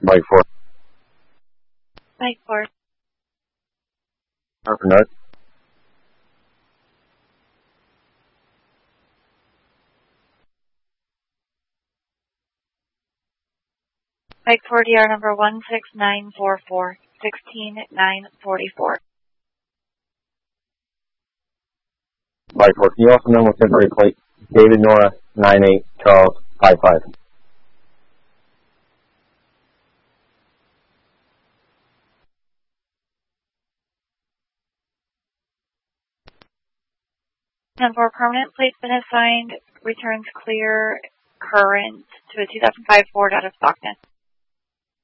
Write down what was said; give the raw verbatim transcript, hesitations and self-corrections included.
Bike four. Bike four. Upper Nut. Bike four D R number one six nine four four, sixteen nine forty-four. Bike four. Can you also know with temporary plate? David Nora nine eight Charles five five. ten four permanent plate's been assigned, returns clear current to a two thousand five Ford out of Stockton.